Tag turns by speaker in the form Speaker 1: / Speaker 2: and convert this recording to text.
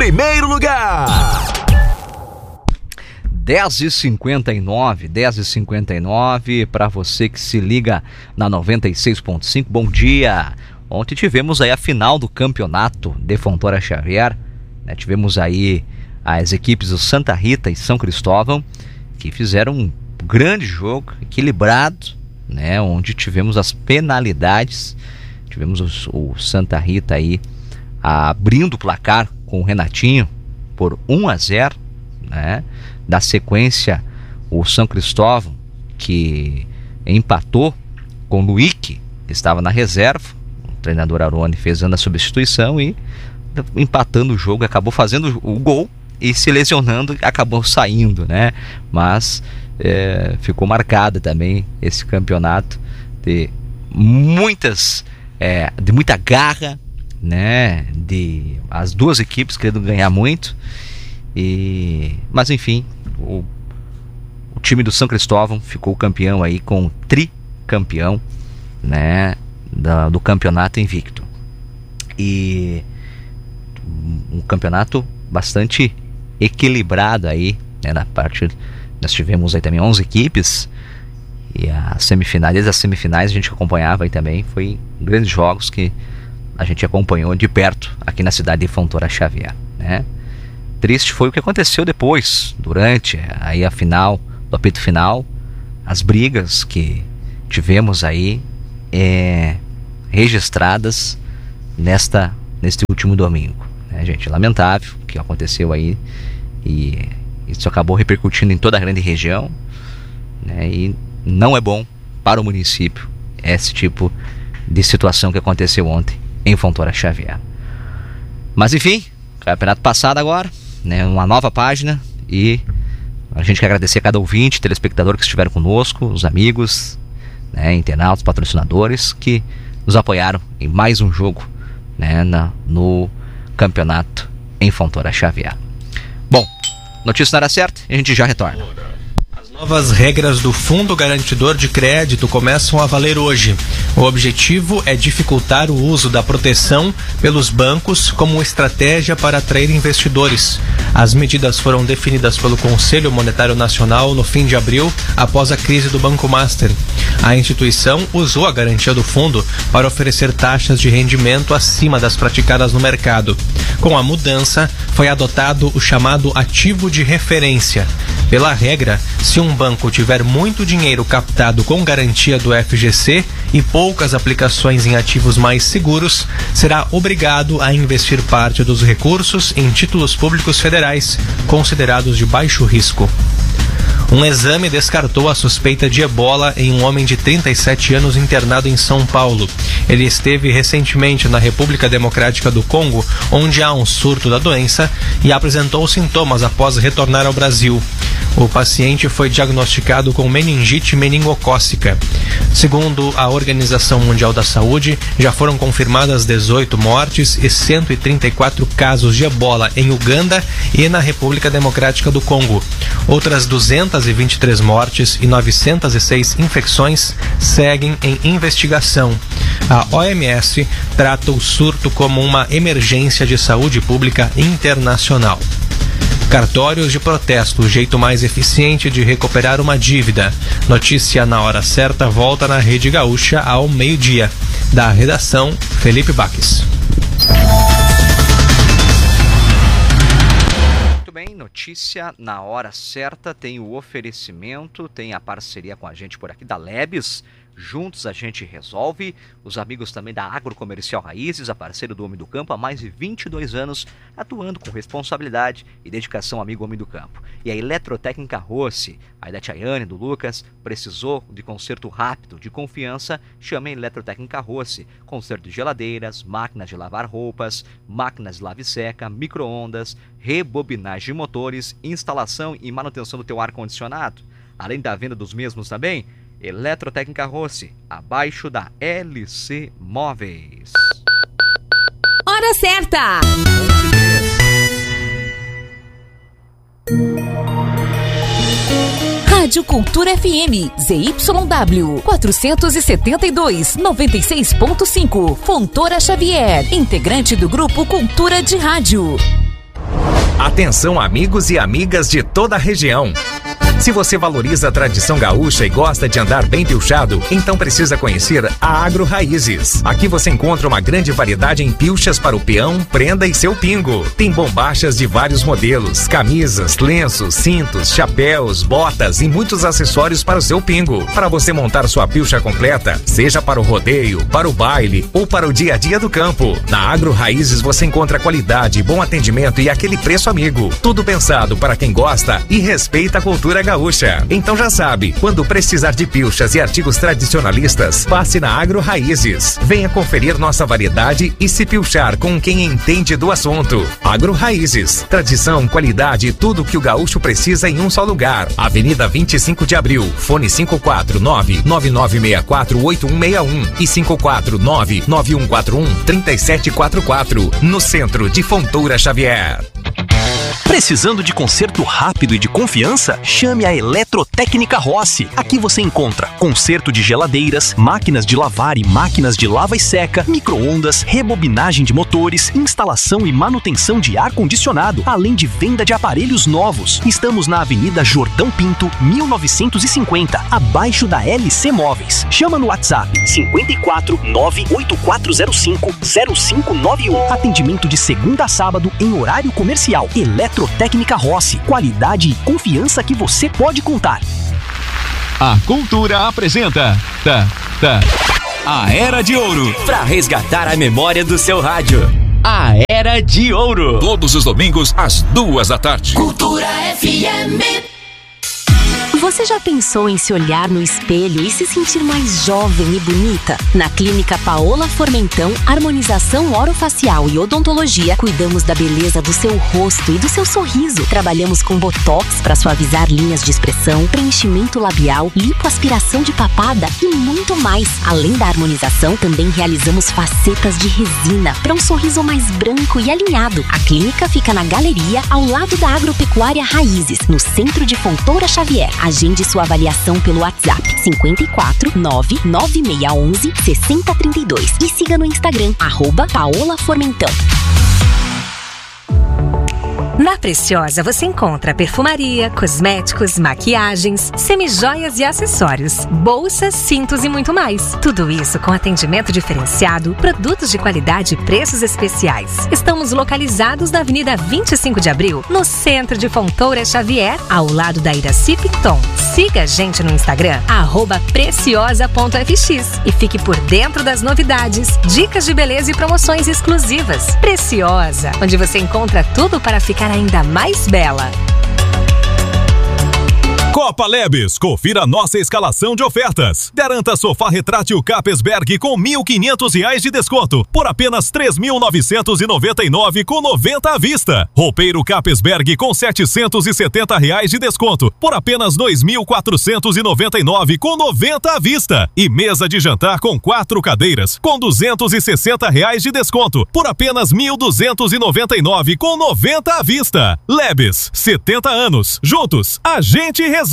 Speaker 1: primeiro lugar. 10h59 para você que se liga na 96.5, bom dia. Ontem tivemos aí a final do campeonato de Fontoura Xavier, né? Tivemos aí as equipes do Santa Rita e São Cristóvão, que fizeram um grande jogo, equilibrado, né? Onde tivemos as penalidades, tivemos o Santa Rita aí abrindo o placar com o Renatinho por 1-0, né? Da sequência, o São Cristóvão, que empatou com o Luick, que estava na reserva. O treinador Arone fez a substituição e, empatando o jogo, acabou fazendo o gol e se lesionando, acabou saindo, né? Mas ficou marcado também esse campeonato de muita garra, né? De as duas equipes querendo ganhar muito. Mas enfim, o time do São Cristóvão ficou campeão aí, com o tricampeão, né, do campeonato invicto. E um campeonato bastante equilibrado aí, né, na parte, nós tivemos aí também 11 equipes, e desde as semifinais a gente acompanhava aí também, foi grandes jogos que a gente acompanhou de perto aqui na cidade de Fontoura Xavier, né? Triste foi o que aconteceu depois, durante aí a final, do apito final, as brigas que tivemos aí registradas neste último domingo, né, gente? Lamentável o que aconteceu aí, e isso acabou repercutindo em toda a grande região, né, e não é bom para o município esse tipo de situação que aconteceu ontem em Fontoura Xavier. Mas enfim, campeonato passado agora, né, uma nova página, e a gente quer agradecer a cada ouvinte, telespectador que estiveram conosco, os amigos, né, internautas, patrocinadores que nos apoiaram em mais um jogo, né, no campeonato em Fontoura Xavier. Bom, notícia na hora certa e a gente já retorna.
Speaker 2: Novas regras do Fundo Garantidor de Crédito começam a valer hoje. O objetivo é dificultar o uso da proteção pelos bancos como estratégia para atrair investidores. As medidas foram definidas pelo Conselho Monetário Nacional no fim de abril, após a crise do Banco Master. A instituição usou a garantia do fundo para oferecer taxas de rendimento acima das praticadas no mercado. Com a mudança, foi adotado o chamado ativo de referência. Pela regra, se um banco tiver muito dinheiro captado com garantia do FGC e poucas aplicações em ativos mais seguros, será obrigado a investir parte dos recursos em títulos públicos federais, considerados de baixo risco. Um exame descartou a suspeita de ebola em um homem de 37 anos internado em São Paulo. Ele esteve recentemente na República Democrática do Congo, onde há um surto da doença, e apresentou sintomas após retornar ao Brasil. O paciente foi diagnosticado com meningite meningocócica. Segundo a Organização Mundial da Saúde, já foram confirmadas 18 mortes e 134 casos de ebola em Uganda e na República Democrática do Congo. Outras 223 mortes e 906 infecções seguem em investigação. A OMS trata o surto como uma emergência de saúde pública internacional. Cartórios de protesto, o jeito mais eficiente de recuperar uma dívida. Notícia na hora certa volta na Rede Gaúcha ao meio-dia. Da redação, Felipe Baques.
Speaker 1: Muito bem, notícia na hora certa, tem o oferecimento, tem a parceria com a gente por aqui da Lebes. Juntos a gente resolve. Os amigos também da Agrocomercial Raízes, a parceira do Homem do Campo há mais de 22 anos, atuando com responsabilidade e dedicação, amigo Homem do Campo. E a Eletrotécnica Rossi, aí da Tiaiane, do Lucas, precisou de conserto rápido, de confiança, chame a Eletrotécnica Rossi. Conserto de geladeiras, máquinas de lavar roupas, máquinas de lave seca, micro-ondas, rebobinagem de motores, instalação e manutenção do teu ar-condicionado. Além da venda dos mesmos também, Eletrotécnica Rossi, abaixo da LC Móveis.
Speaker 3: Hora certa! Rádio Cultura FM, ZYW 472, 96.5, Fontoura Xavier, integrante do Grupo Cultura de Rádio.
Speaker 4: Atenção, amigos e amigas de toda a região. Se você valoriza a tradição gaúcha e gosta de andar bem pilchado, então precisa conhecer a Agro Raízes. Aqui você encontra uma grande variedade em pilchas para o peão, prenda e seu pingo. Tem bombachas de vários modelos, camisas, lenços, cintos, chapéus, botas e muitos acessórios para o seu pingo. Para você montar sua pilcha completa, seja para o rodeio, para o baile ou para o dia a dia do campo. Na Agro Raízes você encontra qualidade, bom atendimento e aquele preço amigo. Tudo pensado para quem gosta e respeita a cultura gaúcha. Então já sabe, quando precisar de pilchas e artigos tradicionalistas, passe na Agro Raízes. Venha conferir nossa variedade e se pilchar com quem entende do assunto. Agro Raízes. Tradição, qualidade e tudo que o gaúcho precisa em um só lugar. Avenida 25 de Abril. Fone 549-9964-8161 e 549-9141-3744. No centro de Fontoura Xavier.
Speaker 5: Precisando de conserto rápido e de confiança? Chame a Eletrotécnica Rossi. Aqui você encontra conserto de geladeiras, máquinas de lavar e máquinas de lava e seca, micro-ondas, rebobinagem de motores, instalação e manutenção de ar-condicionado, além de venda de aparelhos novos. Estamos na Avenida Jordão Pinto, 1950, abaixo da LC Móveis. Chama no WhatsApp 54 98405 0591. Atendimento de segunda a sábado em horário comercial. Eletrotécnica Rossi, qualidade e confiança que você pode contar.
Speaker 6: A Cultura apresenta a Era de Ouro,
Speaker 7: para resgatar a memória do seu rádio. A Era de Ouro.
Speaker 6: Todos os domingos às 14h.
Speaker 3: Cultura FM. Você já pensou em se olhar no espelho e se sentir mais jovem e bonita? Na Clínica Paola Formentão, harmonização orofacial e odontologia, cuidamos da beleza do seu rosto e do seu sorriso. Trabalhamos com botox para suavizar linhas de expressão, preenchimento labial, lipoaspiração de papada e muito mais. Além da harmonização, também realizamos facetas de resina para um sorriso mais branco e alinhado. A clínica fica na galeria, ao lado da Agropecuária Raízes, no centro de Fontoura Xavier. Agende sua avaliação pelo WhatsApp 54 99611 6032 e siga no Instagram @Paola Formentão. Na Preciosa você encontra perfumaria, cosméticos, maquiagens, semijoias e acessórios, bolsas, cintos e muito mais. Tudo isso com atendimento diferenciado, produtos de qualidade e preços especiais. Estamos localizados na Avenida 25 de Abril, no centro de Fontoura Xavier, ao lado da Iraci Picton. Siga a gente no Instagram @preciosa.fx e fique por dentro das novidades, dicas de beleza e promoções exclusivas. Preciosa, onde você encontra tudo para ficar ainda mais bela.
Speaker 6: Copa Lebes, confira nossa escalação de ofertas. Garanta sofá retrátil Capesberg com R$ 1.500 de desconto por apenas R$ 3.999 com 90 à vista. Roupeiro Capesberg com R$ 770 de desconto por apenas R$ 2.499 com 90 à vista. E mesa de jantar com 4 cadeiras com R$ 260 de desconto por apenas R$ 1.299 com 90 à vista. Lebes, 70 anos. Juntos, a gente resolve.